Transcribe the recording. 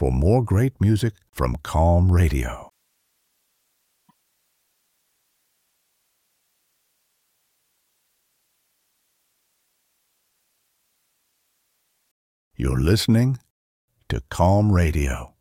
for more great music from Calm Radio. You're listening to Calm Radio.